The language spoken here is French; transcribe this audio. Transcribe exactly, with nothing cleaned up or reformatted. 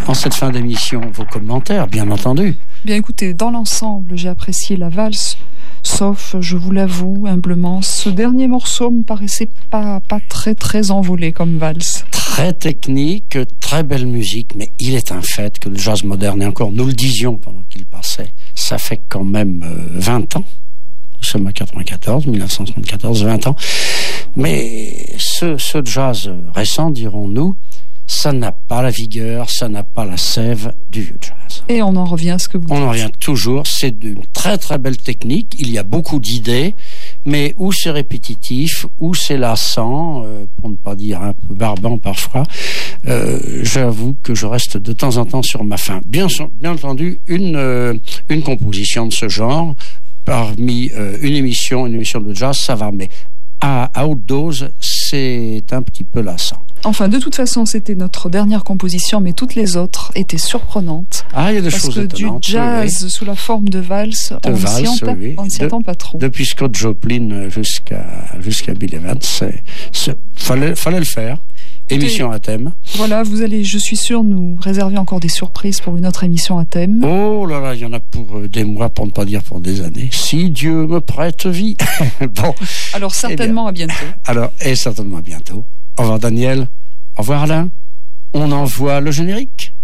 En cette fin d'émission, vos commentaires, bien entendu. Bien écoutez, dans l'ensemble, j'ai apprécié la valse, sauf, je vous l'avoue humblement, ce dernier morceau me paraissait pas, pas très très envolé comme valse. Très technique, très belle musique, mais il est un fait que le jazz moderne, et encore nous le disions pendant qu'il passait, ça fait quand même euh, vingt ans. Nous sommes à quatre-vingt-quatorze, mille neuf cent soixante-quatorze, vingt ans. Mais ce, ce jazz récent, dirons-nous, ça n'a pas la vigueur, ça n'a pas la sève du vieux jazz. Et on en revient à ce que vous On dites. en revient toujours, c'est d'une très très belle technique, il y a beaucoup d'idées, mais où c'est répétitif, où c'est lassant, euh, pour ne pas dire un peu barbant parfois, euh, j'avoue que je reste de temps en temps sur ma faim. Bien, bien entendu, une, euh, une composition de ce genre, parmi euh, une émission, une émission de jazz, ça va, mais à, à haute dose, c'est un petit peu lassant. Enfin, de toute façon, c'était notre dernière composition, mais toutes les autres étaient surprenantes. Ah, il y a des parce choses que étonnantes. du jazz oui, sous la forme de valse, de on valse, s'y entend, oui. on s'y attend pas trop. Depuis Scott Joplin jusqu'à jusqu'à Bill Evans, c'est, c'est, fallait fallait le faire. Écoutez, émission à thème. Voilà, vous allez, je suis sûr, nous réserver encore des surprises pour une autre émission à thème. Oh là là, il y en a pour euh, des mois, pour ne pas dire pour des années. Si Dieu me prête vie. Bon. Alors certainement eh à bientôt. Alors, et certainement à bientôt. Au revoir Daniel. Au revoir Alain. On envoie le générique.